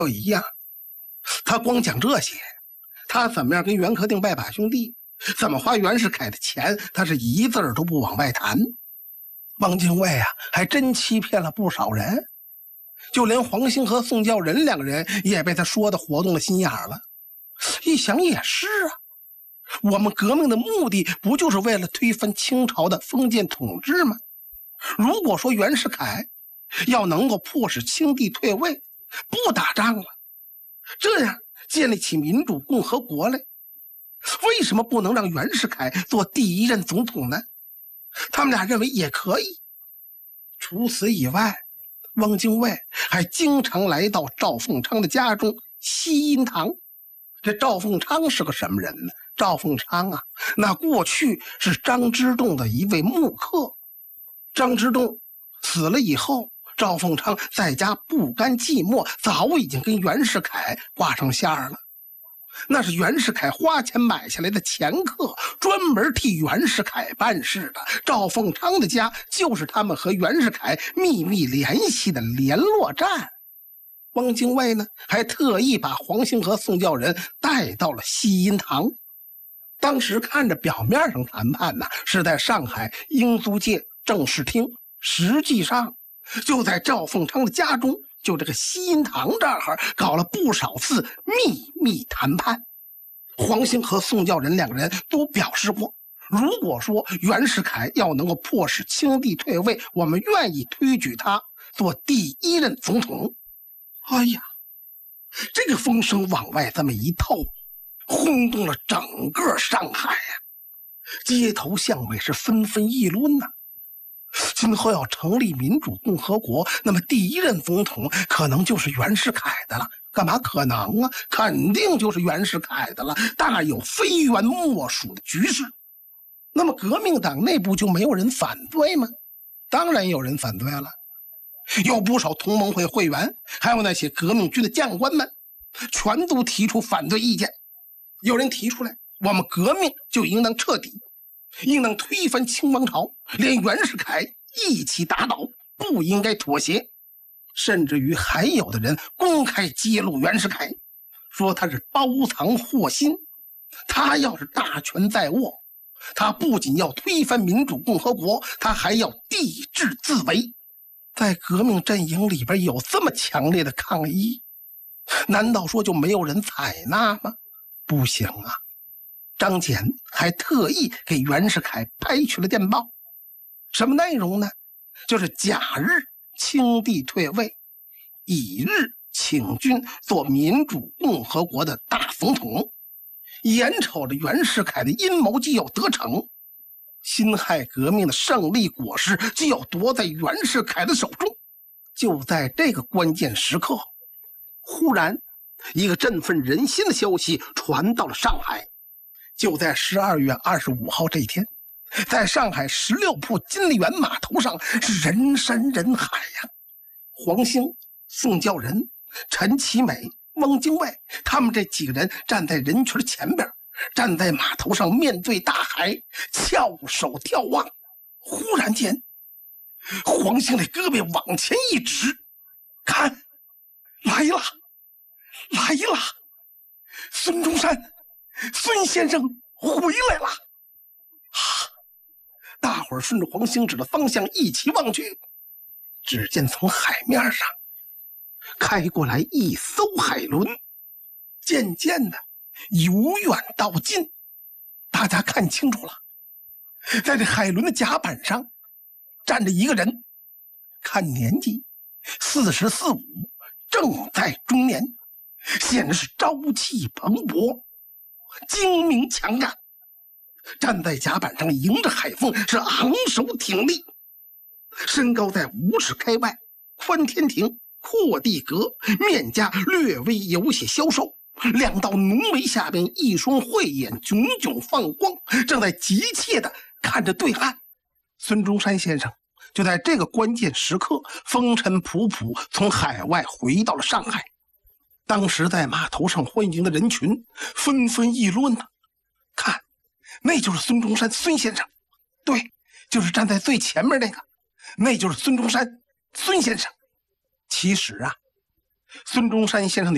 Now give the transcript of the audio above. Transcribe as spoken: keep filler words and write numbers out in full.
都一样。他光讲这些，他怎么样跟袁克定拜把兄弟，怎么花袁世凯的钱，他是一字儿都不往外谈。汪精卫啊，还真欺骗了不少人，就连黄兴和宋教仁两个人也被他说的活动了心眼了。一想也是啊，我们革命的目的不就是为了推翻清朝的封建统治吗？如果说袁世凯要能够迫使清帝退位，不打仗了，这样建立起民主共和国来，为什么不能让袁世凯做第一任总统呢？他们俩认为也可以。除此以外，汪精卫还经常来到赵凤昌的家中西阴堂。这赵凤昌是个什么人呢？赵凤昌啊，那过去是张之洞的一位幕客。张之洞死了以后，赵凤昌在家不甘寂寞，早已经跟袁世凯挂上线了。那是袁世凯花钱买下来的掮客，专门替袁世凯办事的。赵凤昌的家就是他们和袁世凯秘密联系的联络站。汪精卫呢，还特意把黄兴和宋教仁带到了西阴堂。当时看着表面上谈判呢，是在上海英租界正式厅，实际上就在赵凤昌的家中，就这个西阴堂这儿搞了不少次秘密谈判。黄兴和宋教仁两个人都表示过，如果说袁世凯要能够迫使清帝退位，我们愿意推举他做第一任总统。哎呀，这个风声往外这么一透，轰动了整个上海呀、啊！街头巷尾是纷纷议论呐、啊。今后要成立民主共和国，那么第一任总统可能就是袁世凯的了。干嘛可能啊？肯定就是袁世凯的了，大有非袁莫属的局势。那么革命党内部就没有人反对吗？当然有人反对了。有不少同盟会会员，还有那些革命军的将官们，全都提出反对意见。有人提出来，我们革命就应当彻底，应当推翻清王朝，连袁世凯一起打倒，不应该妥协。甚至于还有的人公开揭露袁世凯，说他是包藏祸心，他要是大权在握，他不仅要推翻民主共和国，他还要抵制自为。在革命阵营里边有这么强烈的抗议，难道说就没有人采纳吗？不行啊！张謇还特意给袁世凯拍去了电报，什么内容呢？就是甲日清帝退位，乙日请君做民主共和国的大总统。眼瞅着袁世凯的阴谋就要得逞，辛亥革命的胜利果实就要夺在袁世凯的手中。就在这个关键时刻，忽然一个振奋人心的消息传到了上海。就在十二月二十五号这一天，在上海十六铺金利园码头上是人山人海呀、啊！黄兴、宋教仁、陈其美、汪精卫，他们这几个人站在人群前边，站在码头上，面对大海，翘首眺望。忽然间，黄兴的胳膊往前一指，看，来了，来了！孙中山，孙先生回来了！啊！大伙儿顺着黄兴指的方向一起望去，只见从海面上开过来一艘海轮，渐渐的由远到近，大家看清楚了，在这海轮的甲板上站着一个人，看年纪四十四五，正在中年，显得是朝气蓬勃，精明强干，站在甲板上迎着海风，是昂首挺立，身高在五尺开外，宽天庭，阔地格，面颊略微有些消瘦，两道浓眉下边一双慧眼炯炯放光，正在急切地看着对岸。孙中山先生就在这个关键时刻风尘仆仆从海外回到了上海。当时在码头上欢迎的人群纷纷议论呢、啊，看，那就是孙中山孙先生，对，就是站在最前面那个，那就是孙中山孙先生。其实啊，孙中山先生的